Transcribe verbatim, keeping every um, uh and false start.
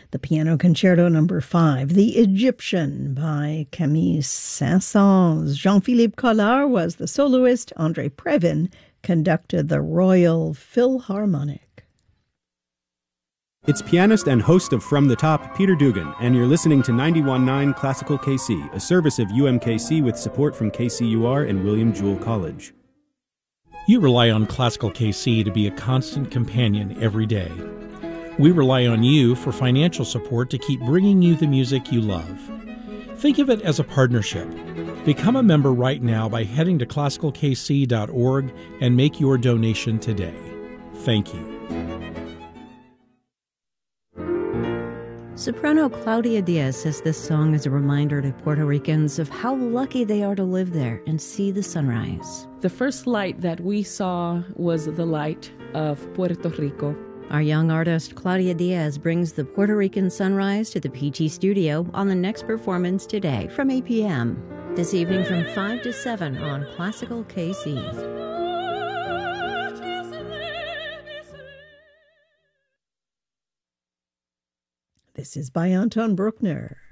the Piano Concerto number five, The Egyptian by Camille Saint-Saëns. Jean-Philippe Collard was the soloist. André Previn conducted the Royal Philharmonic. It's pianist and host of From the Top, Peter Dugan, and you're listening to ninety-one point nine Classical K C, a service of U M K C with support from K C U R and William Jewell College. You rely on Classical K C to be a constant companion every day. We rely on you for financial support to keep bringing you the music you love. Think of it as a partnership. Become a member right now by heading to classical k c dot org and make your donation today. Thank you. Soprano Claudia Diaz says this song is a reminder to Puerto Ricans of how lucky they are to live there and see the sunrise. The first light that we saw was the light of Puerto Rico. Our young artist Claudia Diaz brings the Puerto Rican sunrise to the P T Studio on the next performance today from eight p.m. This evening from five to seven on Classical K C. This is by Anton Bruckner.